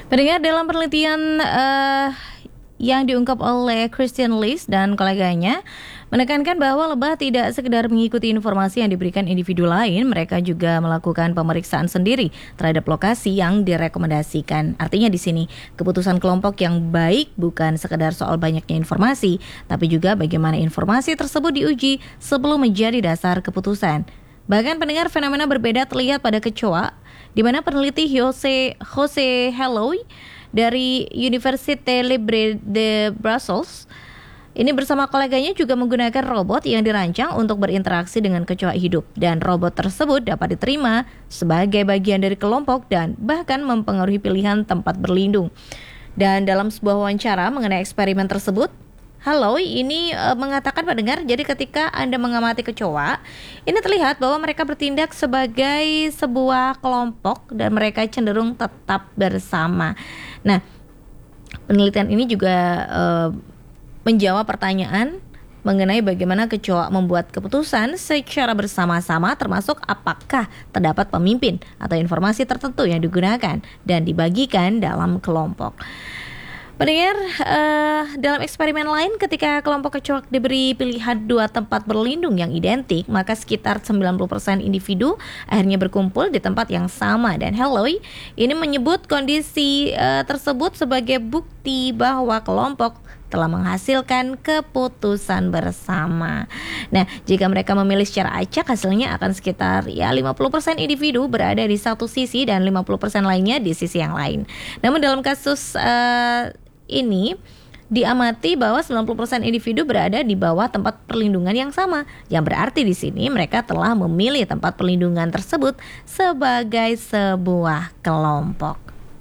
Pendengar, dalam penelitian yang diungkap oleh Christian List dan koleganya menekankan bahwa lebah tidak sekedar mengikuti informasi yang diberikan individu lain, mereka juga melakukan pemeriksaan sendiri terhadap lokasi yang direkomendasikan. Artinya di sini keputusan kelompok yang baik bukan sekedar soal banyaknya informasi, tapi juga bagaimana informasi tersebut diuji sebelum menjadi dasar keputusan. Bahkan pendengar, fenomena berbeda terlihat pada kecoa, di mana peneliti Jose Helloy dari Université Libre de Brussels ini bersama koleganya juga menggunakan robot yang dirancang untuk berinteraksi dengan kecoa hidup, dan robot tersebut dapat diterima sebagai bagian dari kelompok dan bahkan mempengaruhi pilihan tempat berlindung. Dan dalam sebuah wawancara mengenai eksperimen tersebut, Helloy ini mengatakan pendengar, jadi ketika Anda mengamati kecoa, ini terlihat bahwa mereka bertindak sebagai sebuah kelompok dan mereka cenderung tetap bersama. Nah, penelitian ini juga menjawab pertanyaan mengenai bagaimana kecoa membuat keputusan secara bersama-sama, termasuk apakah terdapat pemimpin atau informasi tertentu yang digunakan dan dibagikan dalam kelompok. Pendengar, dalam eksperimen lain ketika kelompok kecoa diberi pilihan dua tempat berlindung yang identik, maka sekitar 90% individu akhirnya berkumpul di tempat yang sama, dan Helloy ini menyebut kondisi tersebut sebagai bukti bahwa kelompok telah menghasilkan keputusan bersama. Nah, jika mereka memilih secara acak, hasilnya akan sekitar 50% individu berada di satu sisi dan 50% lainnya di sisi yang lain. Namun dalam kasus ini diamati bahwa 90% individu berada di bawah tempat perlindungan yang sama, yang berarti di sini mereka telah memilih tempat perlindungan tersebut sebagai sebuah kelompok.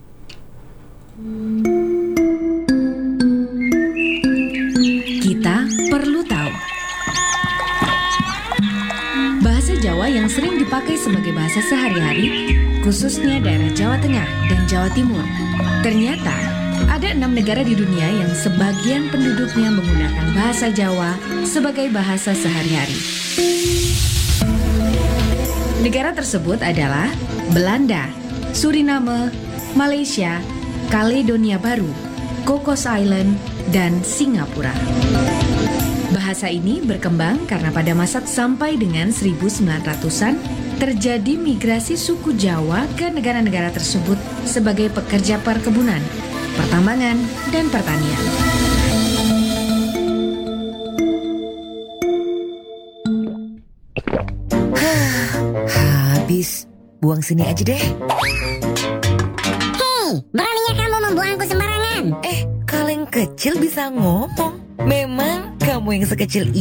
Kita perlu tahu. Bahasa Jawa yang sering dipakai sebagai bahasa sehari-hari, khususnya daerah Jawa Tengah dan Jawa Timur. Ternyata ada 6 negara di dunia yang sebagian penduduknya menggunakan bahasa Jawa sebagai bahasa sehari-hari. Negara tersebut adalah Belanda, Suriname, Malaysia, Kaledonia Baru, Cocos Island, dan Singapura. Bahasa ini berkembang karena pada masa sampai dengan 1900-an terjadi migrasi suku Jawa ke negara-negara tersebut sebagai pekerja perkebunan, pertambangan, dan pertanian. Habis, buang sini aja deh. Hei, beraninya kamu membuangku sembarangan. Kaleng kecil bisa ngomong. Memang kamu yang sekecil